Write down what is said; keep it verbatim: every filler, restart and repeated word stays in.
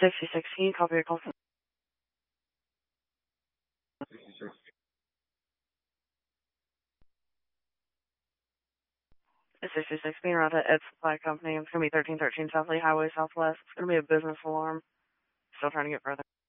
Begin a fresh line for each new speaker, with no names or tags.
sixty-six, can you copy your call? It's sixty-six, being around at Ed Supply Company. It's going to be thirteen thirteen South Lee Highway Southwest. It's going to be a business alarm. Still trying to get further.